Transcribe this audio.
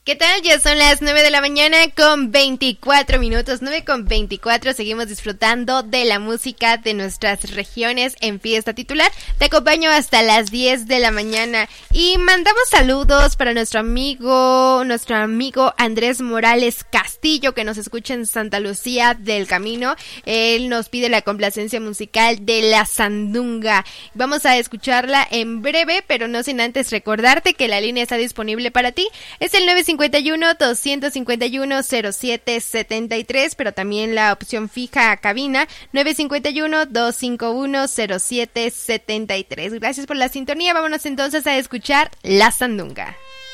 ¿Qué tal? Ya son las 9 de la mañana con 24 minutos, 9 con 24, seguimos disfrutando de la música de nuestras regiones en Fiesta Titular. Te acompaño hasta las 10 de la mañana y mandamos saludos para nuestro amigo Andrés Morales Castillo, que nos escucha en Santa Lucía del Camino. Él nos pide la complacencia musical de La Sandunga. Vamos a escucharla en breve, pero no sin antes recordarte que la línea está disponible para ti. Es el 951-251-0773, pero también la opción fija a cabina 951-251-0773. Gracias por la sintonía. Vámonos entonces a escuchar La Sandunga.